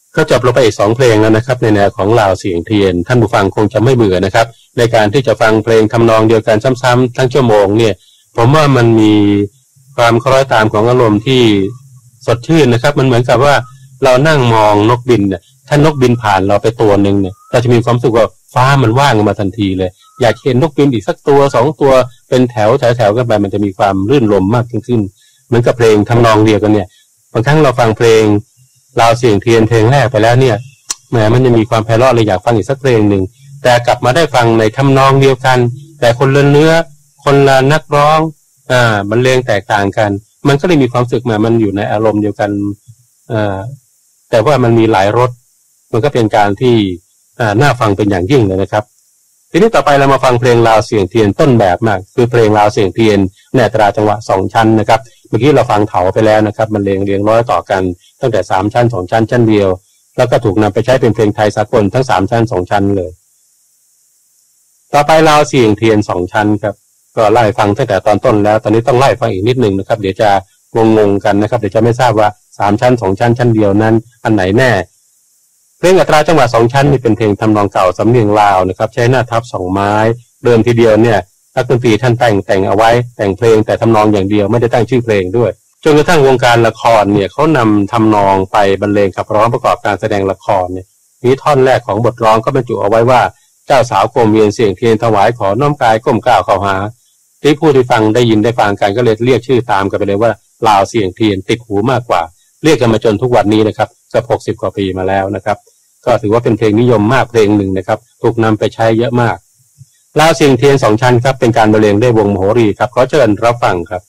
ก็จบลงไปอีก2เพลงแล้วนะครับในแนวของลาวเสียงเทียนท่านผู้ฟังคงจะไม่เบื่อนะครับในการที่จะฟังเพลงทำนองเดียวกันซ้ำๆทั้งชั่วโมงเนี่ยผมว่ามันมีความคล้อยตามของอารมณ์ที่สดชื่นนะครับมันเหมือนกับว่าเรานั่งมองนกบินเนี่ยถ้านกบินผ่านเราไปตัวนึงเนี่ยเราจะมีความรู้สึกว่าฟ้ามันว่างมาทันทีเลยอยากเห็นนกบินอีกสักตัว2ตัวเป็นแถวกันไปมันจะมีความรื่นรมมากยิ่งขึ้นเหมือนกับเพลงทำนองเดียวกันเนี่ยบางครั้งเราฟังเพลงลาวเสียงเทียนเพลงแรกไปแล้วเนี่ยแหมมันจะมีความไพเราะเลยอยากฟังอีกสักเพลงหนึ่งแต่กลับมาได้ฟังในทำนองเดียวกันแต่คนละเนื้อคนละนักร้องบรรเลงแตกต่างกันมันก็เลยมีความรู้สึกมันอยู่ในอารมณ์เดียวกันแต่ว่ามันมีหลายรสมันก็เป็นการที่น่าฟังเป็นอย่างยิ่งเลยนะครับทีนี้ต่อไปเรามาฟังเพลงลาวเสียงเทียนต้นแบบมากคือเพลงลาวเสียงเทียนในอัตราจังหวะ2ชั้นนะครับเมื่อกี้เราฟังเถาไปแล้วนะครับมันเรียงร้อยต่อกันตั้งแต่3ชั้น2ชั้นชั้นเดียวแล้วก็ถูกนำไปใช้เป็นเพลงไทยสากลทั้ง3ชั้น2ชั้นเลยต่อไปลาวเสียงเทียน2ชั้นครับก็ไล่ฟังตั้งแต่ตอนต้นแล้วตอนนี้ต้องไล่ฟังอีกนิดนึงนะครับเดี๋ยวจะงงกันนะครับเดี๋ยวจะไม่ทราบว่า3ชั้น2ชั้นชั้นเดียวนั้นอันไหนแน่เพลงอัตราจังหวะ2ชั้นนี่เป็นเพลงทำนองเก่าสำเนียงลาวนะครับใช้หน้าทับ2ไม้เดิมทีเดียวเนี่ยนักดนตรีท่านแต่งเอาไว้แต่งเพลงแต่ทำนองอย่างเดียวไม่ได้ตั้งชื่อเพลงด้วยจนกระทั่งวงการละครเนี่ยเขานำทำนองไปบรรเลงขับร้องประกอบการแสดงละครเนี่ยมีท่อนแรกของบทร้องก็บรรจุเอาไว้ว่าเจ้าสาวโกมเวียนเสียงเทียนถวายขอน้อมกายก้มก้าวเข้าหาที่ผู้ที่ฟังได้ยินได้ฟังกันก็เลยเรียกชื่อตามกันไปเลยว่าลาวเสียงเทียนติดหูมากกว่าเรียกกันมาจนทุกวันนี้นะครับจะ60 กว่าปีมาแล้วนะครับก็ถือว่าเป็นเพลงนิยมมากเพลงหนึ่งนะครับถูกนำไปใช้เยอะมากลาวเสียงเทียน2ชั้นครับเป็นการบรรเลงด้วยวงมโหรีครับขอเชิญรับฟังครับ